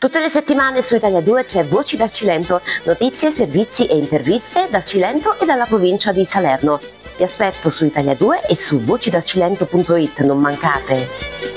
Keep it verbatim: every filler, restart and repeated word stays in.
Tutte le settimane su Italia due c'è Voci dal Cilento, notizie, servizi e interviste dal Cilento e dalla provincia di Salerno. Vi aspetto su Italia due e su voci dal cilento punto it, non mancate!